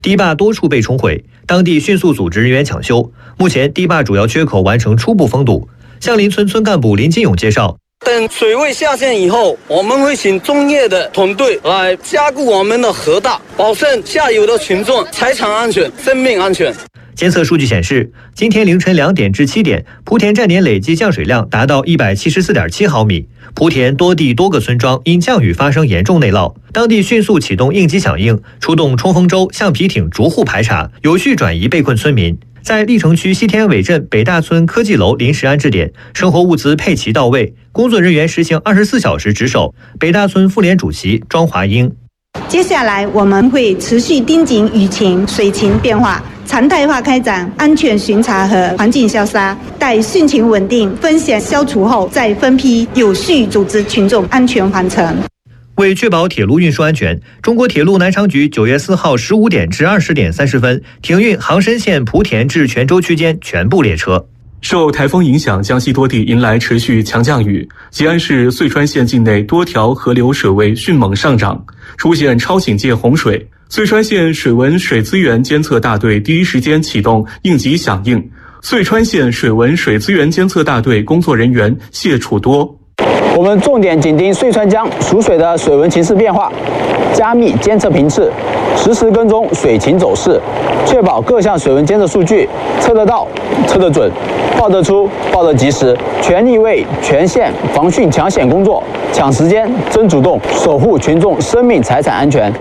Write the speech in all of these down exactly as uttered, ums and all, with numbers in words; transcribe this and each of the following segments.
堤坝多处被冲毁，当地迅速组织人员抢修。目前堤坝主要缺口完成初步封堵。向林村村干部林金勇介绍， 等水位下线以后，我们会请专业的团队来加固我们的河道，保证下游的群众财产安全、生命安全。 监测数据显示，今天凌晨两点至七点，莆田站点累计降水量达到一百七十四点七毫米。莆田多地多个村庄因降雨发生严重内涝，当地迅速启动应急响应，出动冲锋舟、橡皮艇逐户排查，有序转移被困村民。在历城区西天尾镇北大村科技楼临时安置点，生活物资配齐到位，工作人员实行二十四小时值守。北大村妇联主席庄华英。 接下来我们会持续盯紧雨情、水情变化，常态化开展安全巡查和环境消杀，待汛情稳定、风险消除后，再分批有序组织群众安全返程。 为确保铁路运输安全，中国铁路南昌局九月四号十五点至二十点三十分停运杭深线莆田至泉州区间全部列车。 受台风影响，江西多地迎来持续强降雨。吉安市遂川县境内多条河流水位迅猛上涨，出现超警戒洪水。遂川县水文水资源监测大队第一时间启动应急响应。遂川县水文水资源监测大队工作人员谢楚多。 我们重点紧盯遂川江属水的水文情势变化，加密监测频次，实时跟踪水情走势，确保各项水文监测数据测得到、测得准、报得出、报得及时，全力为全县防汛抢险工作抢时间、争主动，守护群众生命财产安全。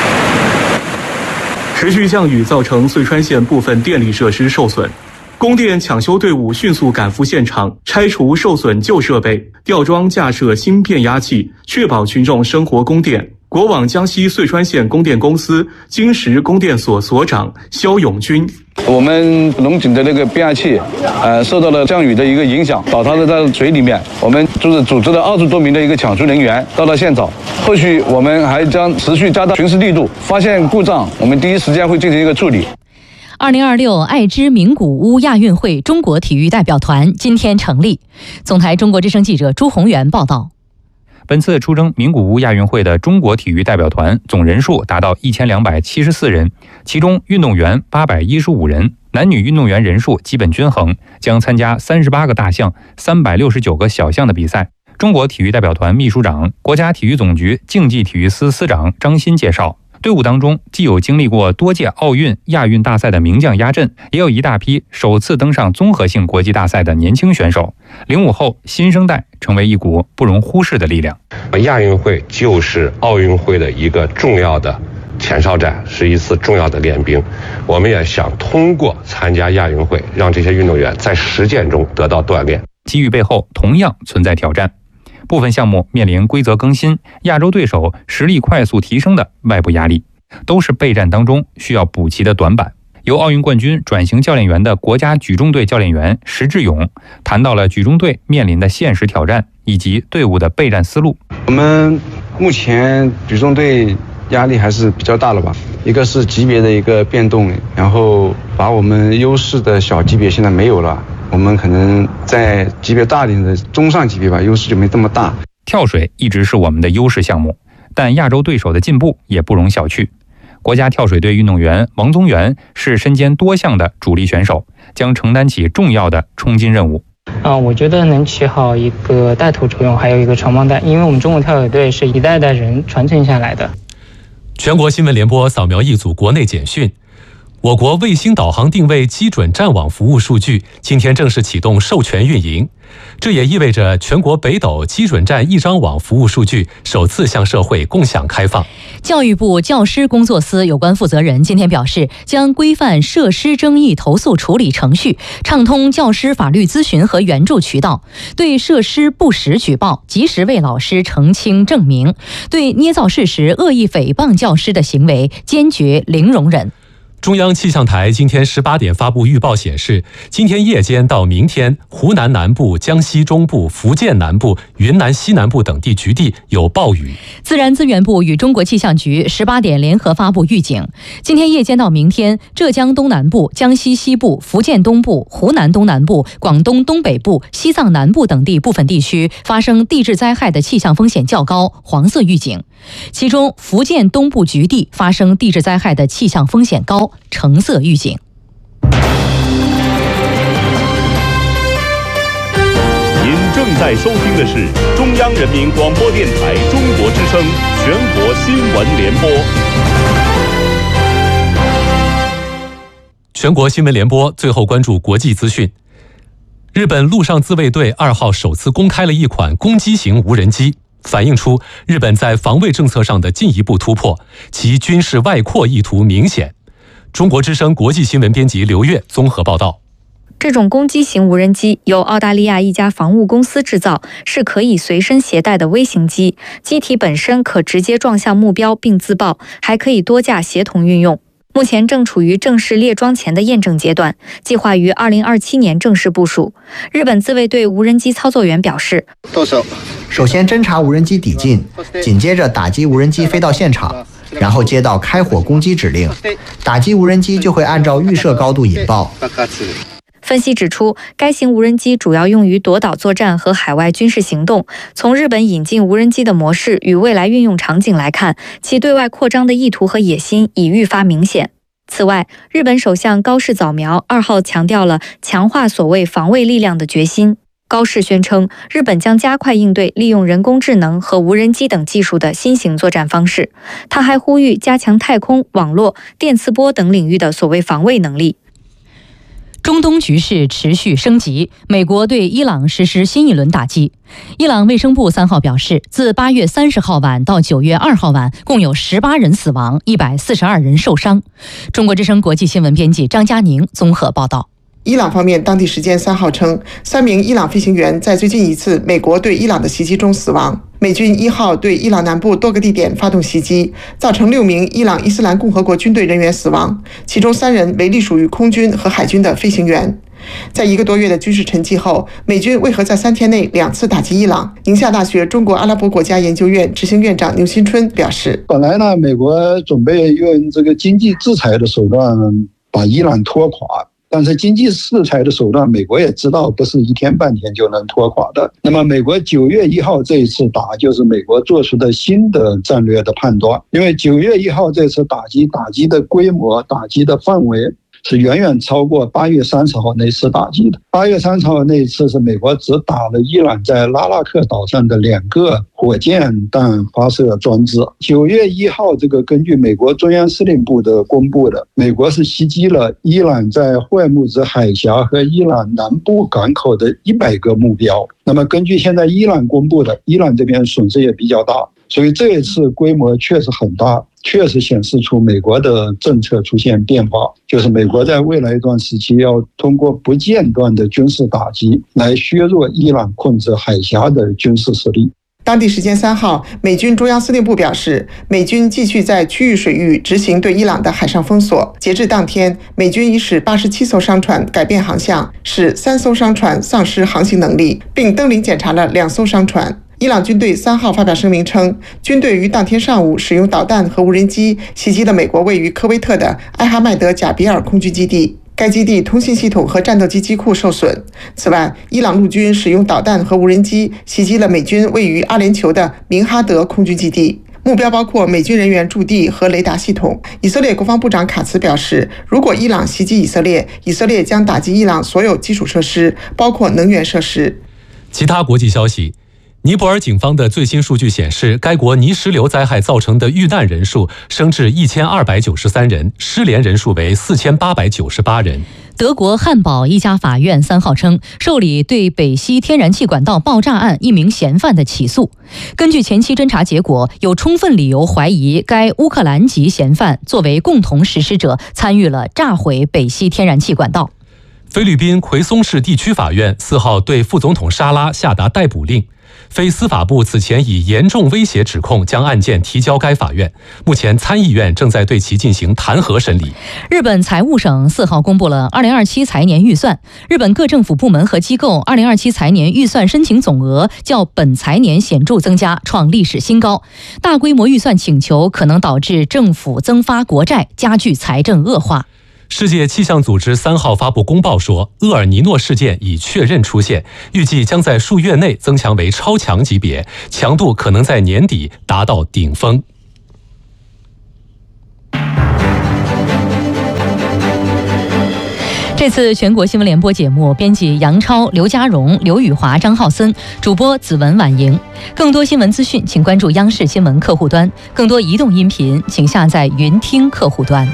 持续降雨造成遂川县部分电力设施受损。供电抢修队伍迅速赶赴现场，拆除受损旧设备，吊装架设新变压器，确保群众生活供电。国网江西遂川县供电公司金石供电所所长肖永军： 我们龙井的那个变压器，呃，受到了降雨的一个影响，倒塌在水里面。我们就是组织了二十多名的一个抢修人员到了现场，后续我们还将持续加大巡视力度，发现故障，我们第一时间会进行一个处理。 二零二六爱知名古屋亚运会中国体育代表团今天成立。总台中国之声记者朱宏元报道。 本次出征名古屋亚运会的中国体育代表团总人数达到一千两百七十四人，其中运动员八百一十五人，男女运动员人数基本均衡，将参加三十八个大项、三百六十九个小项的比赛。中国体育代表团秘书长、国家体育总局竞技体育司司长张欣介绍，队伍当中既有经历过多届奥运、亚运大赛的名将压阵，也有一大批首次登上综合性国际大赛的年轻选手。零五后新生代成为一股不容忽视的力量。 亚运会就是奥运会的一个重要的前哨战，是一次重要的练兵。我们也想通过参加亚运会，让这些运动员在实践中得到锻炼。 机遇背后同样存在挑战。部分项目面临规则更新、亚洲对手实力快速提升的外部压力，都是备战当中需要补齐的短板。由奥运冠军转型教练员的国家举重队教练员石志勇谈到了举重队面临的现实挑战以及队伍的备战思路。 我们目前举重队压力还是比较大了吧，一个是级别的一个变动，然后把我们优势的小级别现在没有了，我们可能在级别大一点的中上级别吧，优势就没这么大。 跳水一直是我们的优势项目，但亚洲对手的进步也不容小觑。国家跳水队运动员王宗源是身兼多项的主力选手，将承担起重要的冲金任务。 啊、呃，我觉得能起好一个带头作用，还有一个传帮带，因为我们中国跳水队是一代代人传承下来的。 全国新闻联播扫描一组国内简讯。我国卫星导航定位基准战网服务数据今天正式启动授权运营，这也意味着全国北斗基准站一张网服务数据首次向社会共享开放。 教育部教师工作司有关负责人今天表示，将规范设施争议投诉处理程序，畅通教师法律咨询和援助渠道，对设施不实举报及时为老师澄清证明，对捏造事实、恶意诽谤教师的行为坚决零容忍。 中央气象台今天十八点发布预报显示，今天夜间到明天，湖南南部、江西中部、福建南部、云南西南部等地局地有暴雨。 自然资源部与中国气象局十八点联合发布预警，今天夜间到明天，浙江东南部、江西西部、福建东部、湖南东南部、广东东北部、西藏南部等地部分地区发生地质灾害的气象风险较高，黄色预警。 其中福建东部局地发生地质灾害的气象风险高，橙色预警。 您正在收听的是中央人民广播电台中国之声全国新闻联播。 全国新闻联播最后关注国际资讯。日本陆上自卫队二号首次公开了一款攻击型无人机，反映出日本在防卫政策上的进一步突破，其军事外扩意图明显。中国之声国际新闻编辑刘越综合报道。 这种攻击型无人机由澳大利亚一家防务公司制造，是可以随身携带的微型机，机体本身可直接撞向目标并自爆，还可以多架协同运用。目前正处于正式列装前的验证阶段，计划于二零二七年正式部署。日本自卫队无人机操作员表示， 首先侦察无人机抵近，紧接着打击无人机飞到现场，然后接到开火攻击指令，打击无人机就会按照预设高度引爆。 分析指出，该型无人机主要用于夺岛作战和海外军事行动。从日本引进无人机的模式与未来运用场景来看，其对外扩张的意图和野心已愈发明显。此外，日本首相高市早苗二号强调了强化所谓防卫力量的决心。高市宣称，日本将加快应对利用人工智能和无人机等技术的新型作战方式。他还呼吁加强太空、网络、电磁波等领域的所谓防卫能力。 中东局势持续升级，美国对伊朗实施新一轮打击。伊朗卫生部三号表示，自八月三十号晚到九月二号晚，共有十八人死亡，一百四十二人受伤。中国之声国际新闻编辑张佳宁综合报道。 伊朗方面当地时间三号称，三名伊朗飞行员在最近一次美国对伊朗的袭击中死亡。美军一号对伊朗南部多个地点发动袭击，造成六名伊朗伊斯兰共和国军队人员死亡，其中三人为隶属于空军和海军的飞行员。在一个多月的军事沉寂后，美军为何在三天内两次打击伊朗？宁夏大学中国阿拉伯国家研究院执行院长牛新春表示， 本来呢，美国准备用这个经济制裁的手段把伊朗拖垮，但是经济制裁的手段，美国也知道不是一天半天就能拖垮的。那么，美国九月一号这一次打，就是美国做出的新的战略的判断。因为九月一号这次打击，打击的规模、打击的范围是远远超过八月三十号那次打击的。八月三十号那一次是美国只打了伊朗在拉拉克岛上的两个火箭弹发射装置。九月一号，这个根据美国中央司令部的公布的，美国是袭击了伊朗在霍尔木兹海峡和伊朗南部港口的一百个目标。那么根据现在伊朗公布的，伊朗这边损失也比较大，所以这一次规模确实很大，确实显示出美国的政策出现变化，就是美国在未来一段时期要通过不间断的军事打击来削弱伊朗控制海峡的军事实力。 当地时间三号，美军中央司令部表示，美军继续在区域水域执行对伊朗的海上封锁。截至当天，美军已使八十七艘商船改变航向，使三艘商船丧失航行能力，并登临检查了两艘商船。伊朗军队三号发表声明称，军队于当天上午使用导弹和无人机袭击了美国位于科威特的艾哈迈德贾比尔空军基地。该基地通信系统和战斗机机库受损。此外，伊朗陆军使用导弹和无人机袭击了美军位于阿联酋的明哈德空军基地，目标包括美军人员驻地和雷达系统。以色列国防部长卡茨表示，如果伊朗袭击以色列，以色列将打击伊朗所有基础设施，包括能源设施。 其他国际消息。尼泊尔警方的最新数据显示，该国泥石流灾害造成的遇难人数升至一千二百九十三人，失联人数为四千八百九十八人。 德国汉堡一家法院三号称，受理对北溪天然气管道爆炸案一名嫌犯的起诉。根据前期侦查结果，有充分理由怀疑该乌克兰籍嫌犯作为共同实施者，参与了炸毁北溪天然气管道。 菲律宾奎松市地区法院四号对副总统沙拉下达逮捕令。非司法部此前以严重威胁指控将案件提交该法院，目前参议院正在对其进行弹劾审理。 日本财务省四号公布了二零二七财年预算，日本各政府部门和机构二零二七财年预算申请总额较本财年显著增加，创历史新高。大规模预算请求可能导致政府增发国债，加剧财政恶化。 世界气象组织三号发布公报说，厄尔尼诺事件已确认出现，预计将在数月内增强为超强级别，强度可能在年底达到顶峰。 这次全国新闻联播节目，编辑杨超、刘家荣、刘宇华、张浩森，主播子文、婉莹。更多新闻资讯，请关注央视新闻客户端；更多移动音频，请下载云听客户端。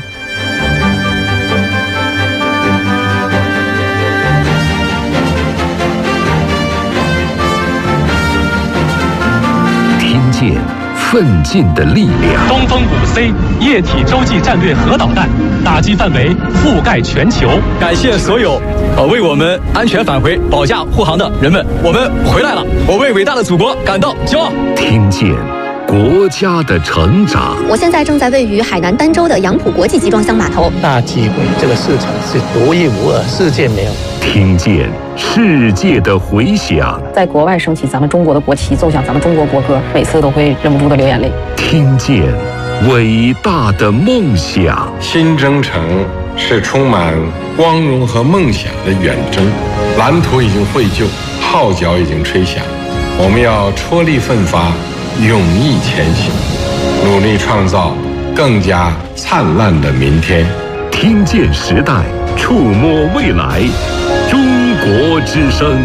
听见奋进的力量。 东风五 C 液体洲际战略核导弹打击范围覆盖全球。 感谢所有呃为我们安全返回保驾护航的人们，我们回来了，我为伟大的祖国感到骄傲。 听见国家的成长。 我现在正在位于海南儋州的杨浦国际集装箱码头。 大机会，这个市场是独一无二，世界没有。 听见世界的回响， 在国外升起咱们中国的国旗，奏响咱们中国国歌，每次都会忍不住的流眼泪。 听见伟大的梦想。 新征程是充满光荣和梦想的远征，蓝图已经绘就，号角已经吹响，我们要踔厉奋发，勇毅前行，努力创造更加灿烂的明天。 听见时代，触摸未来，中国之声。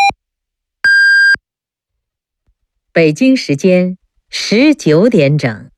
北京时间十九点整。